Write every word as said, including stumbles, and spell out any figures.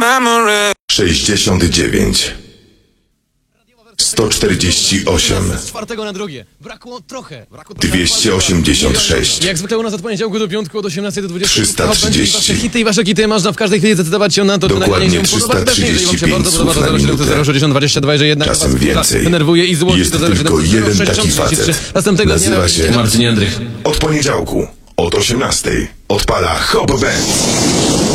sześćdziesiąt dziewięć, sto czterdzieści osiem, Z czwartego na drugie. Brakło trochę. Brakło dwieście osiemdziesiąt sześć, Jak zwykle u nas od poniedziałku do piątku od osiemnastej do dwudziestej. trzysta trzydzieści. Wasze hity i wasze hity można w każdej chwili zdecydować się na to, czy Dokładnie nagranie się podoba. trzysta trzydzieści Jeżeli wam się pięć bardzo podoba, słów to na zero siedem minutę. sześćdziesiąt dwadzieścia dwa, że jednak Czasem was więcej. denerwuje i złości. Jest to zero siedem tylko jeden taki sześćdziesiąt facet. Następnego dnia Nazywa się Marcin Jędrych. Od poniedziałku, od osiemnastej odpala Hop Band.